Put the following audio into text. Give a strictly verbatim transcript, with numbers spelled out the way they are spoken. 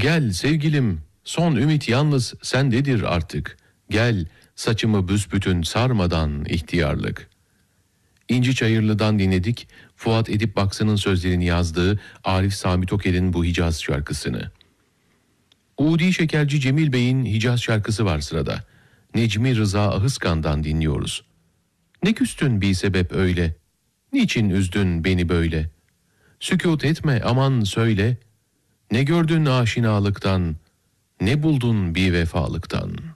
Gel sevgilim, son ümit yalnız sendedir artık. Gel, saçımı büsbütün sarmadan ihtiyarlık. İnci Çayırlı'dan dinledik, Fuat Edip Baksın'ın sözlerini yazdığı Arif Sami Toker'in bu Hicaz şarkısını. Udi Şekerci Cemil Bey'in Hicaz şarkısı var sırada. Necmi Rıza Ahıskan'dan dinliyoruz. Ne küstün bir sebep öyle, niçin üzdün beni böyle? Sükût etme aman söyle, ne gördün aşinalıktan, ne buldun bir vefalıktan?''